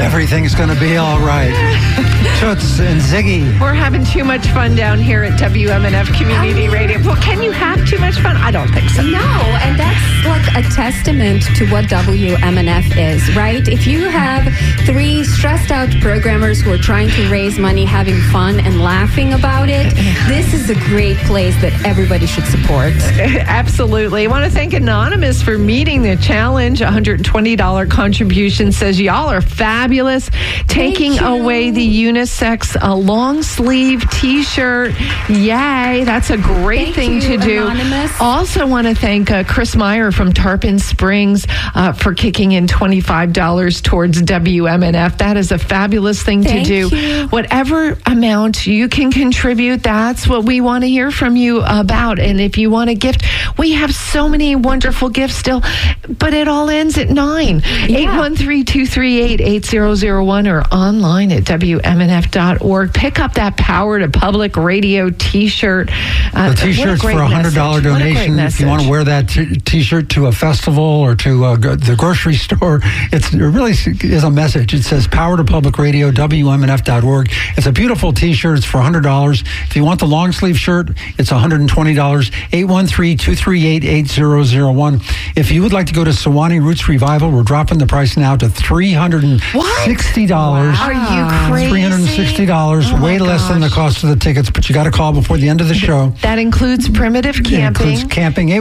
Everything's going to be all right. Toots and Ziggy. We're having too much fun down here at WMNF Community Radio. Well, can you have too much fun? I don't think so. No, and that's like a testament to what WMNF is, right? If you have three stressed out programmers who are trying to raise money, having fun and laughing about it, this is a great place that everybody should support. Absolutely. I want to thank Anonymous for meeting the challenge. $120 contribution says y'all are fabulous. Taking away the unisex long sleeve t-shirt. Yay. That's a great thing to do. Anonymous. Also want to thank Chris Meyer from Tarpon Springs for kicking in $25 towards WMNF. That is a fabulous thing to do. Whatever amount you can contribute, that's what we want to hear from you about. And if you want a gift, we have so many wonderful gifts still, but it all ends at 9. 813-238-8001 or online at WMNF.org. Pick up that Power to Public Radio t-shirt. The t-shirt's for a $100 donation. If you want to wear that t-shirt to a festival or to the grocery store, it really is a message. It says Power to Public Radio, WMNF.org. It's a beautiful t-shirt. It's for $100. If you want the long sleeve shirt, it's $120. 813-238-8001. If you would like to go to Sewanee Roots Revival, we're dropping the price now to $360. Wow. Are you crazy? $360, way less than the cost of the tickets, but you got to call before the end of the show. That includes primitive camping. It includes camping.